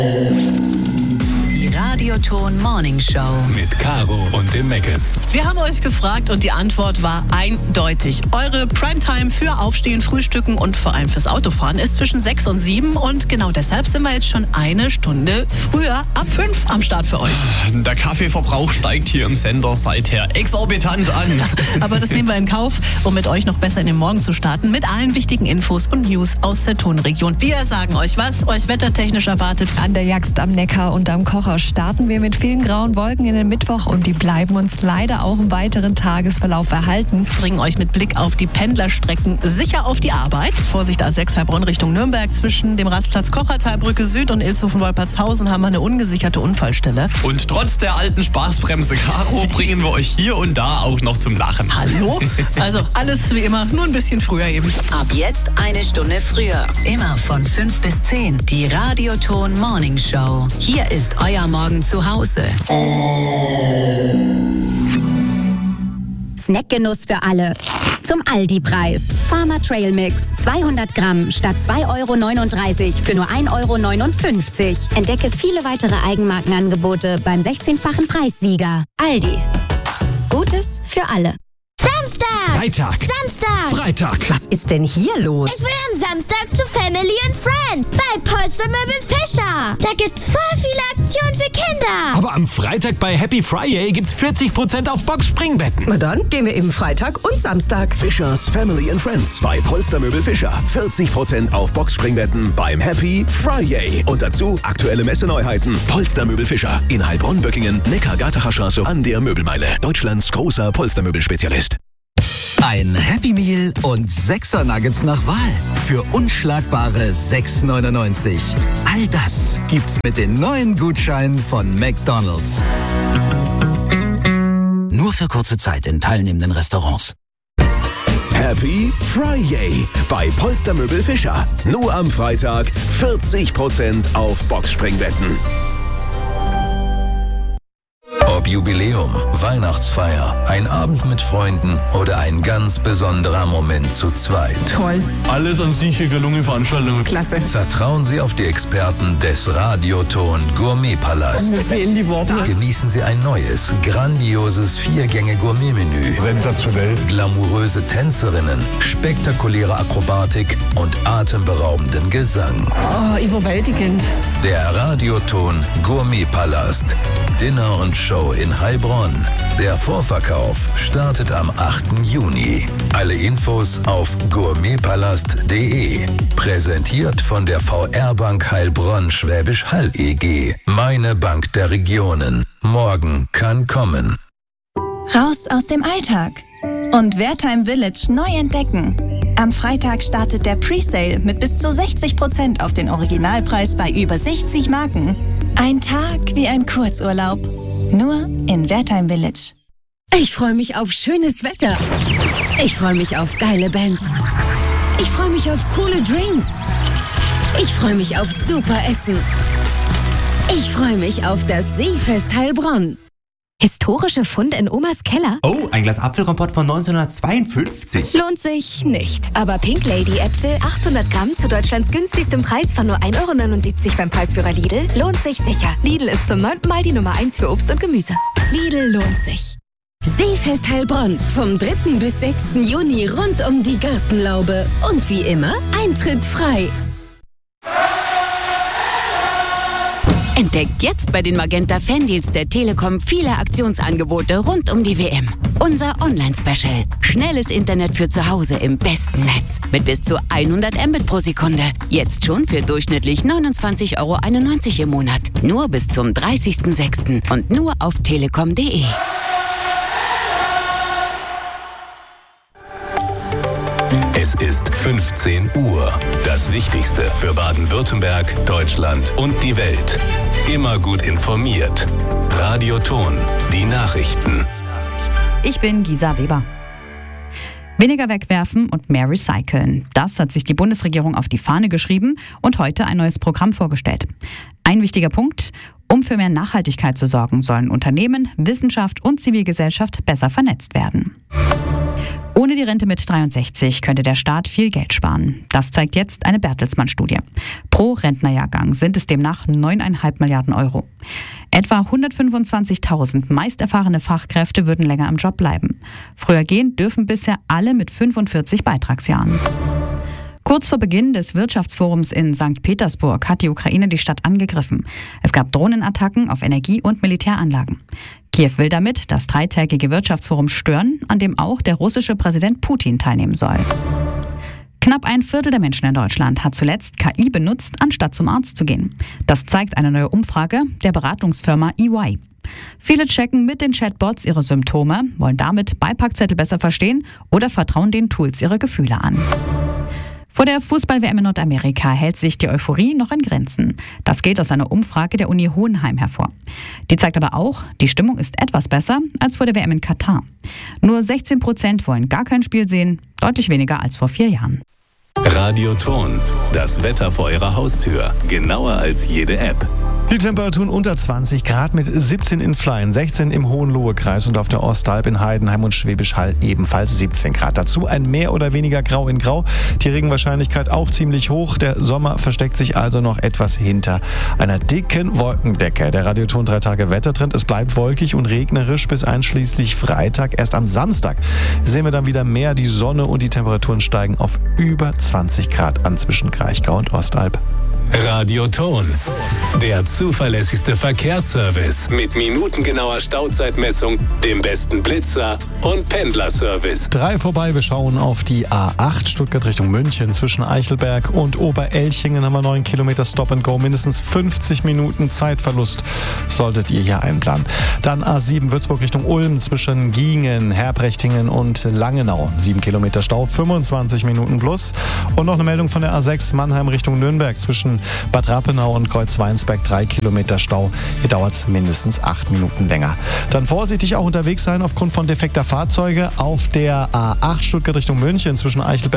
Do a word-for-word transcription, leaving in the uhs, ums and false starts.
Die Radioton Morning Show mit Caro und dem Meckes. Wir haben euch gefragt und die Antwort war eindeutig. Eure Primetime für Aufstehen, Frühstücken und vor allem fürs Autofahren ist zwischen sechs und sieben und genau deshalb sind wir jetzt schon eine Stunde früher ab fünf am Start für euch. Der Kaffeeverbrauch steigt hier im Sender seither exorbitant an. Aber das nehmen wir in Kauf, um mit euch noch besser in den Morgen zu starten, mit allen wichtigen Infos und News aus der Tonregion. Wir sagen euch, was euch wettertechnisch erwartet. An der Jagst am Neckar und am Kocher starten wir mit vielen grauen Wolken in den Mittwoch und die bleiben uns leider auch im weiteren Tagesverlauf erhalten. Bringen euch mit Blick auf die Pendlerstrecken sicher auf die Arbeit. Vorsicht A sechs Heilbronn Richtung Nürnberg. Zwischen dem Rastplatz Kochertalbrücke Süd und Ilshofen-Wolpertshausen haben wir eine ungesicherte Unfallstelle. Und trotz der alten Spaßbremse Caro bringen wir euch hier und da auch noch zum Lachen. Hallo? Also alles wie immer, nur ein bisschen früher eben. Ab jetzt eine Stunde früher. Immer von fünf bis zehn. Die Radioton Morning Show. Hier ist euer Morgen zu Hause. Snackgenuss für alle. Zum Aldi-Preis. Farmer Trail Mix. zweihundert Gramm statt zwei Euro neununddreißig für nur ein Euro neunundfünfzig. Entdecke viele weitere Eigenmarkenangebote beim sechzehnfachen Preissieger. Aldi. Gutes für alle. Samstag! Freitag! Samstag! Freitag! Was ist denn hier los? Ich will am Samstag zu Family and Friends bei Polstermöbel Fischer. Da gibt's voll viele Aktionen für Kinder. Aber am Freitag bei Happy Friday gibt's vierzig Prozent auf Boxspringbetten. Na dann gehen wir eben Freitag und Samstag. Fischers Family and Friends bei Polstermöbel Fischer. vierzig Prozent auf Boxspringbetten beim Happy Friday. Und dazu aktuelle Messeneuheiten. Polstermöbel Fischer in Heilbronn-Böckingen, Neckar-Gartacher Straße an der Möbelmeile. Deutschlands großer Polstermöbelspezialist. Ein Happy Meal und sechser Nuggets nach Wahl für unschlagbare sechs neunundneunzig. All das gibt's mit den neuen Gutscheinen von McDonald's. Nur für kurze Zeit in teilnehmenden Restaurants. Happy Friday bei Polstermöbel Fischer. Nur am Freitag vierzig Prozent auf Boxspringbetten. Ob Jubiläum, Weihnachtsfeier, ein Abend mit Freunden oder ein ganz besonderer Moment zu zweit. Toll. Alles an sich hier gelungene Veranstaltungen. Klasse. Vertrauen Sie auf die Experten des Radioton Gourmetpalast. Mir fehlen die Worte. Genießen Sie ein neues, grandioses Vier-Gänge-Gourmet-Menü. Sensationell. Glamouröse Tänzerinnen, spektakuläre Akrobatik und atemberaubenden Gesang. Oh, überwältigend. Der Radioton Gourmetpalast. Dinner und Show in Heilbronn. Der Vorverkauf startet am achten Juni. Alle Infos auf gourmetpalast punkt de. Präsentiert von der V R-Bank Heilbronn Schwäbisch Hall E G. Meine Bank der Regionen. Morgen kann kommen. Raus aus dem Alltag und Wertheim Village neu entdecken. Am Freitag startet der Presale mit bis zu sechzig Prozent auf den Originalpreis bei über sechzig Marken. Ein Tag wie ein Kurzurlaub. Nur in Wertheim Village. Ich freue mich auf schönes Wetter. Ich freue mich auf geile Bands. Ich freue mich auf coole Drinks. Ich freue mich auf super Essen. Ich freue mich auf das Seefest Heilbronn. Historische Funde in Omas Keller? Oh, ein Glas Apfelkompott von neunzehnhundertzweiundfünfzig. Lohnt sich nicht. Aber Pink Lady Äpfel achthundert Gramm zu Deutschlands günstigstem Preis von nur ein Euro neunundsiebzig beim Preisführer Lidl lohnt sich sicher. Lidl ist zum neunten Mal die Nummer eins für Obst und Gemüse. Lidl lohnt sich. Seefest Heilbronn vom dritten bis sechsten Juni rund um die Gartenlaube. Und wie immer, Eintritt frei. Entdeckt jetzt bei den Magenta Fandeals der Telekom viele Aktionsangebote rund um die W M. Unser Online-Special. Schnelles Internet für zu Hause im besten Netz. Mit bis zu hundert Mbit pro Sekunde. Jetzt schon für durchschnittlich neunundzwanzig Euro einundneunzig im Monat. Nur bis zum dreißigsten sechsten und nur auf telekom punkt de. Es ist fünfzehn Uhr. Das Wichtigste für Baden-Württemberg, Deutschland und die Welt. Immer gut informiert. Radioton, die Nachrichten. Ich bin Gisa Weber. Weniger wegwerfen und mehr recyceln. Das hat sich die Bundesregierung auf die Fahne geschrieben und heute ein neues Programm vorgestellt. Ein wichtiger Punkt: Um für mehr Nachhaltigkeit zu sorgen, sollen Unternehmen, Wissenschaft und Zivilgesellschaft besser vernetzt werden. Ohne die Rente mit dreiundsechzig könnte der Staat viel Geld sparen. Das zeigt jetzt eine Bertelsmann-Studie. Pro Rentnerjahrgang sind es demnach neuneinhalb Milliarden Euro. Etwa hundertfünfundzwanzigtausend meist erfahrene Fachkräfte würden länger im Job bleiben. Früher gehen dürfen bisher alle mit fünfundvierzig Beitragsjahren. Kurz vor Beginn des Wirtschaftsforums in Sankt Petersburg hat die Ukraine die Stadt angegriffen. Es gab Drohnenattacken auf Energie- und Militäranlagen. Kiew will damit das dreitägige Wirtschaftsforum stören, an dem auch der russische Präsident Putin teilnehmen soll. Knapp ein Viertel der Menschen in Deutschland hat zuletzt K I benutzt, anstatt zum Arzt zu gehen. Das zeigt eine neue Umfrage der Beratungsfirma E Y. Viele checken mit den Chatbots ihre Symptome, wollen damit Beipackzettel besser verstehen oder vertrauen den Tools ihre Gefühle an. Vor der Fußball-W M in Nordamerika hält sich die Euphorie noch in Grenzen. Das geht aus einer Umfrage der Uni Hohenheim hervor. Die zeigt aber auch, die Stimmung ist etwas besser als vor der W M in Katar. Nur sechzehn Prozent wollen gar kein Spiel sehen, deutlich weniger als vor vier Jahren. Radioton, das Wetter vor Ihrer Haustür. Genauer als jede App. Die Temperaturen unter zwanzig Grad mit siebzehn in Fleien, sechzehn im Hohenlohe-Kreis und auf der Ostalb in Heidenheim und Schwäbisch Hall ebenfalls siebzehn Grad. Dazu ein mehr oder weniger Grau in Grau. Die Regenwahrscheinlichkeit auch ziemlich hoch. Der Sommer versteckt sich also noch etwas hinter einer dicken Wolkendecke. Der Radioton drei Tage Wettertrend. Es bleibt wolkig und regnerisch bis einschließlich Freitag. Erst am Samstag sehen wir dann wieder mehr die Sonne und die Temperaturen steigen auf über zwanzig Grad an zwischen Kraichgau und Ostalb. Radioton, der zuverlässigste Verkehrsservice mit minutengenauer Stauzeitmessung, dem besten Blitzer und Pendlerservice. Drei vorbei, wir schauen auf die A acht Stuttgart Richtung München. Zwischen Eichelberg und Oberelchingen haben wir neun Kilometer Stop and Go, mindestens fünfzig Minuten Zeitverlust solltet ihr hier einplanen. Dann A sieben Würzburg Richtung Ulm zwischen Giengen, Herbrechtingen und Langenau. sieben Kilometer Stau, fünfundzwanzig Minuten plus. Und noch eine Meldung von der A sechs Mannheim Richtung Nürnberg zwischen Bad Rappenau und Kreuzweinsberg, drei Kilometer Stau. Hier dauert es mindestens acht Minuten länger. Dann vorsichtig auch unterwegs sein aufgrund von defekter Fahrzeuge auf der A acht Stuttgart Richtung München zwischen Eichelberg